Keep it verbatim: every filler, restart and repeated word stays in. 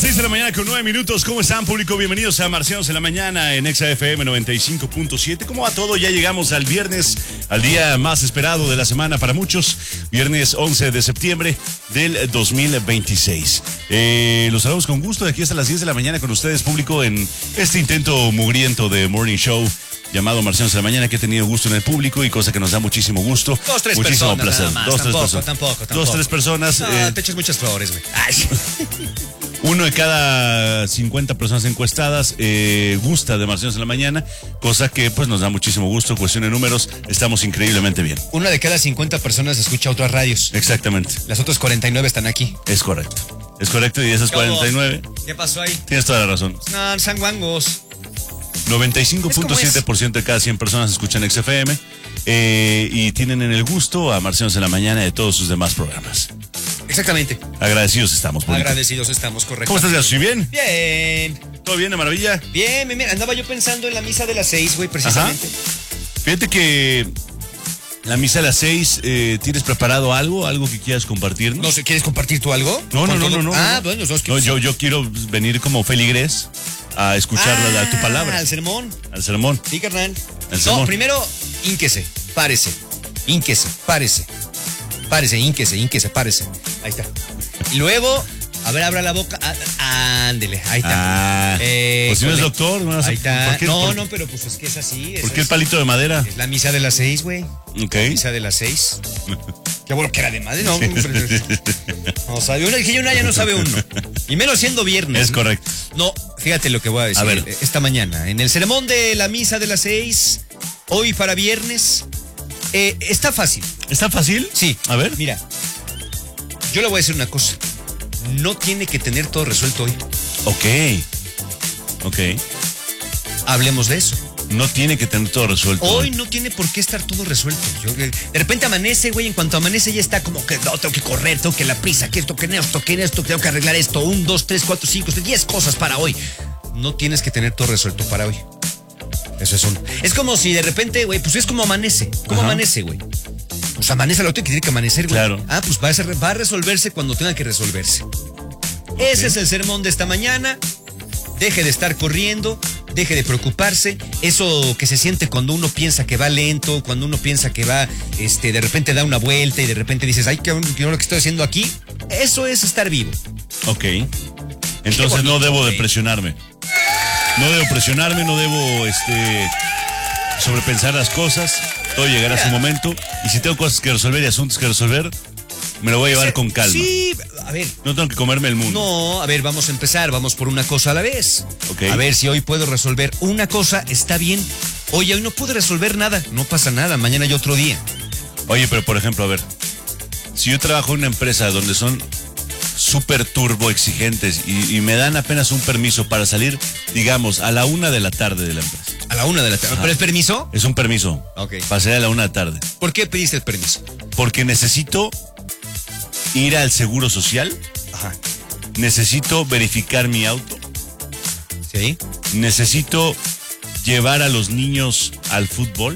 seis de la mañana con nueve minutos. ¿Cómo están, público? Bienvenidos a Marcianos en la Mañana en Exa F M noventa y cinco punto siete. ¿Cómo va todo? Ya llegamos al viernes, al día más esperado de la semana para muchos. Viernes once de septiembre del dos mil veintiséis. Eh, los saludamos con gusto de aquí hasta las diez de la mañana con ustedes, público, en este intento mugriento de Morning Show llamado Marcianos en la Mañana, que he tenido gusto en el público y cosa que nos da muchísimo gusto. Dos, tres muchísimo personas placer. nada más. Dos, tampoco, tres personas. tampoco, tampoco. Dos, tres personas. No, eh, te echas muchas flores, güey. Uno de cada cincuenta personas encuestadas eh, gusta de Marcianos en la Mañana, cosa que pues nos da muchísimo gusto. Cuestión de números, estamos increíblemente bien. Una de cada cincuenta personas escucha otras radios. Exactamente. Las otras cuarenta y nueve están aquí. Es correcto. Es correcto, y de esas ¿Cómo? cuarenta y nueve... ¿Qué pasó ahí? Tienes toda la razón. No, sanguangos. noventa y cinco punto siete por ciento de cada cien personas escuchan X F M eh, y tienen en el gusto a Marcianos en la Mañana de todos sus demás programas. Exactamente. Agradecidos estamos, público. Agradecidos estamos, correcto. ¿Cómo estás, Gaso? ¿Bien? Bien. ¿Todo bien, de maravilla? Bien, mira, andaba yo pensando en la misa de las seis, güey, precisamente. Ajá. Fíjate que la misa a las seis, eh, ¿tienes preparado algo? ¿Algo que quieras compartirnos? No sé, ¿quieres compartir tú algo? No, no, ¿Con no, todo? no, no. Ah, no. bueno, nosotros No, yo, yo quiero venir como feligrés a escuchar ah, la, tu palabra. al sermón. Al sermón. Sí, carnal. Al No, sermón. primero, ínquese, párese. Ínquese, párese. Párese, ínquese, ínquese, párese. Ahí está. Y luego, a ver, abra la boca. Ah, ándele, ahí está. Ah, Eh, pues si no es cole- doctor, no vas a- Ahí está. ¿por qué- no, por- no, pero pues es que es así. ¿Por es qué el así. palito de madera? Es la misa de las seis, güey. Ok. La misa de las seis. Qué bueno que era de madre, ¿no? No sabe uno, dije yo, no, ya no sabe uno. Y menos siendo viernes. Es ¿no? correcto. No, fíjate lo que voy a decir. A ver. Esta mañana, en el sermón de la misa de las seis, hoy para viernes, eh, está fácil. ¿Está fácil? Sí. A ver. Mira, yo le voy a decir una cosa. No tiene que tener todo resuelto hoy. Ok. Ok. Hablemos de eso. No tiene que tener todo resuelto. Hoy no tiene por qué estar todo resuelto. Yo, eh, de repente amanece, güey, en cuanto amanece ya está como que no, tengo que correr, tengo que la prisa, que esto, que esto, que esto, tengo que arreglar esto, un, dos, tres, cuatro, cinco, diez cosas para hoy. No tienes que tener todo resuelto para hoy. Eso es un... Es como si de repente, güey, pues es como amanece. ¿Cómo Ajá. amanece, güey? Pues amanece lo que tiene que amanecer, güey. Claro. Ah, pues va a, ser- va a resolverse cuando tenga que resolverse. Ese es el sermón de esta mañana. Deje de estar corriendo, deje de preocuparse. Eso que se siente cuando uno piensa que va lento, cuando uno piensa que va, este, de repente da una vuelta y de repente dices, ay, ¿qué qué es lo que estoy haciendo aquí? Eso es estar vivo. Ok. Entonces no bonito, debo de güey. presionarme. No debo presionarme, no debo este sobrepensar las cosas. Todo llegará a su momento. Y si tengo cosas que resolver y asuntos que resolver, me lo voy a llevar con calma. Sí, a ver. No tengo que comerme el mundo. No, a ver, vamos a empezar, vamos por una cosa a la vez. Ok. A ver, si hoy puedo resolver una cosa, está bien. Oye, hoy no pude resolver nada, no pasa nada, mañana hay otro día. Oye, pero por ejemplo, a ver, si yo trabajo en una empresa donde son súper turbo exigentes y, y me dan apenas un permiso para salir, digamos, a la una de la tarde de la empresa. A la una de la tarde. Ajá. ¿Pero es permiso? Es un permiso. Ok. Para salir a la una de la tarde. ¿Por qué pediste el permiso? Porque necesito ir al seguro social, Ajá. necesito verificar mi auto, ¿Sí? necesito llevar a los niños al fútbol.